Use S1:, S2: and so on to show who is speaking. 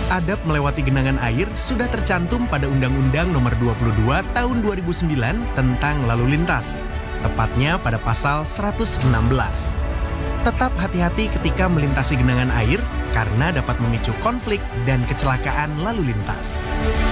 S1: Adab melewati genangan air sudah tercantum pada Undang-Undang Nomor 22 Tahun 2009 tentang lalu lintas, tepatnya pada pasal 116. Tetap hati-hati ketika melintasi genangan air karena dapat memicu konflik dan kecelakaan lalu lintas.